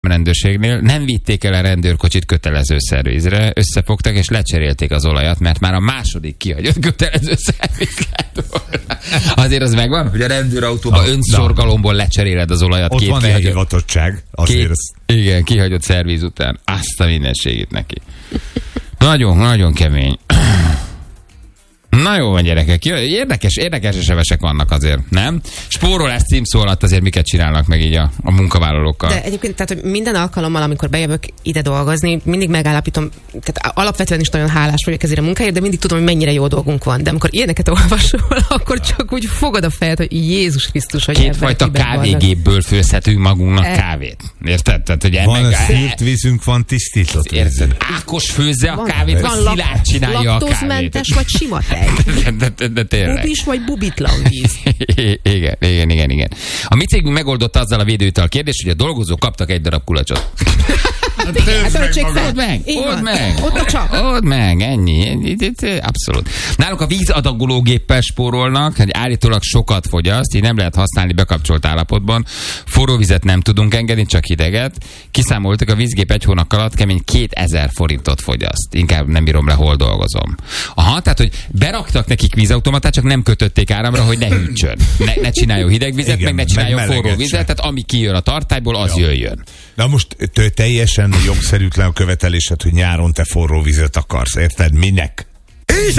rendőrségnél, nem vitték el a rendőrkocsit kötelező szervizre, összefogtak és lecserélték az olajat, mert már a második kihagyott kötelező szerviz lett volna. Azért az megvan, hogy a rendőrautóban önszorgalomból lecseréled az olajat. Ott van egy hivatottság. Igen, kihagyott szerviz után. Azt a mindenségét neki. Nagyon, nagyon kemény. Na jó van, gyerekek. Érdekes esemesek vannak azért, nem? Spórolás címszó alatt azért miket csinálnak meg így a munkavállalókkal. De egyébként, tehát, hogy minden alkalommal, amikor bejövök ide dolgozni, mindig megállapítom, tehát alapvetően is nagyon hálás vagyok ezért a munkáért, de mindig tudom, hogy mennyire jó dolgunk van. De amikor ilyeneket olvasol, akkor csak úgy fogod a fejed, hogy Jézus Krisztus, hogy kétfajta kávégépből főzhetünk magunknak kávét. Érted? Tehát, hogy van szírt vízünk, van tisztított. Érted? Ákos főzze a kávét, vagy Szilárd csinálja a kávét. Laktózmentes vagy sima tej. De tényleg. Bubis vagy bubitlan víz. Igen. A mi cégünk megoldotta azzal a védőital kérdést, hogy a dolgozók kaptak egy darab kulacsot. Odd meg, ennyi. Abszolút. Náluk a vízadagológéppel spórolnak, hogy állítólag sokat fogyaszt, így nem lehet használni bekapcsolt állapotban. Forró vizet nem tudunk engedni, csak hideget. Kiszámoltak, a vízgép egy hónap alatt kemény 2000 forintot fogyaszt. Inkább nem bírom le, hol dolgozom. Aha, tehát, hogy beraktak nekik vízautomatát, csak nem kötötték áramra, hogy ne hűtsön. Ne csináljon hideg vizet, igen, meg ne csináljon forró vizet, tehát ami kijön a tartályból, az jöjjön. Na most teljesen jogszerűtlen a követelésed, hogy nyáron te forró vizet akarsz, érted? Minek? És